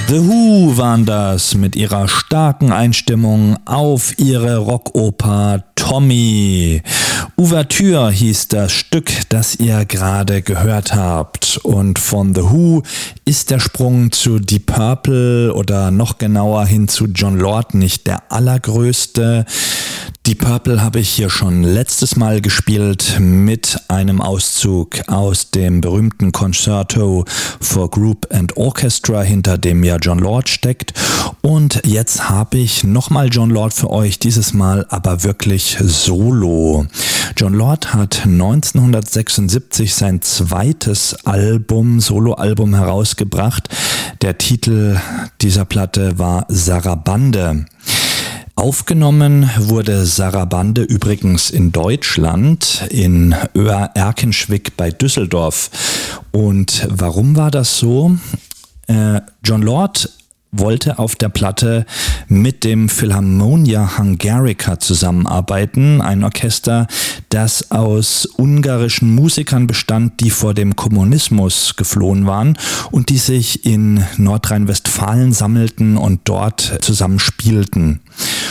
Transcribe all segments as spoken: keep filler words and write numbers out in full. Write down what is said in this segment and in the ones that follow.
The Who waren das mit ihrer starken Einstimmung auf ihre Rockoper Tommy. Ouvertüre hieß das Stück, das ihr gerade gehört habt. Und von The Who ist der Sprung zu Deep Purple oder noch genauer hin zu Jon Lord nicht der allergrößte. Deep Purple habe ich hier schon letztes Mal gespielt mit einem Auszug aus dem berühmten Concerto for Group and Orchestra, hinter dem ja Jon Lord steckt. Und jetzt habe ich nochmal Jon Lord für euch, dieses Mal aber wirklich solo. Jon Lord hat neunzehnhundertsechsundsiebzig sein zweites Album, Soloalbum herausgebracht. Der Titel dieser Platte war Sarabande. Aufgenommen wurde Sarabande übrigens in Deutschland, in Oer-Erkenschwick bei Düsseldorf. Und warum war das so? Äh, Jon Lord wollte auf der Platte mit dem Philharmonia Hungarica zusammenarbeiten, ein Orchester, das aus ungarischen Musikern bestand, die vor dem Kommunismus geflohen waren und die sich in Nordrhein-Westfalen sammelten und dort zusammen spielten.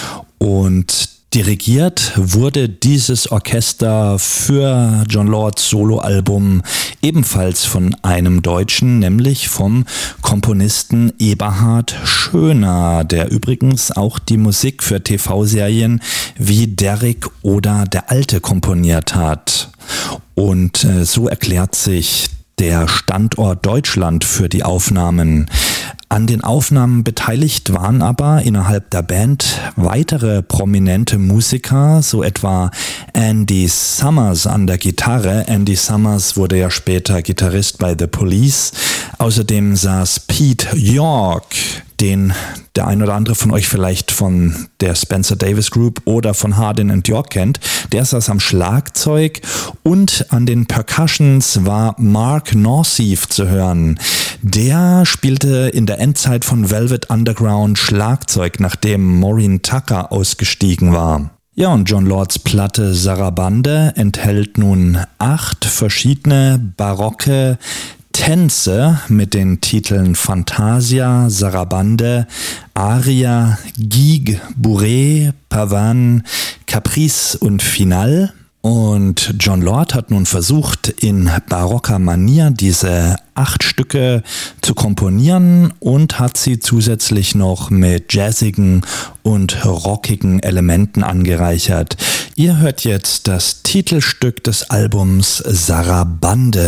Und dirigiert wurde dieses Orchester für Jon Lords Soloalbum ebenfalls von einem Deutschen, nämlich vom Komponisten Eberhard Schöner, der übrigens auch die Musik für T V-Serien wie Derrick oder Der Alte komponiert hat. Und äh, so erklärt sich der Standort Deutschland für die Aufnahmen. An den Aufnahmen beteiligt waren aber innerhalb der Band weitere prominente Musiker, so etwa Andy Summers an der Gitarre. Andy Summers wurde ja später Gitarrist bei The Police. Außerdem saß Pete York, den der ein oder andere von euch vielleicht von der Spencer Davis Group oder von Hardin and York kennt. Der saß am Schlagzeug und an den Percussions war Mark Norseef zu hören. Der spielte in der Endzeit von Velvet Underground Schlagzeug, nachdem Maureen Tucker ausgestiegen war. Ja, und Jon Lords Platte Sarabande enthält nun acht verschiedene barocke Tänze mit den Titeln Fantasia, Sarabande, Aria, Gigue, Bourrée, Pavane, Caprice und Finale. Und Jon Lord hat nun versucht, in barocker Manier diese acht Stücke zu komponieren und hat sie zusätzlich noch mit jazzigen und rockigen Elementen angereichert. Ihr hört jetzt das Titelstück des Albums Sarabande.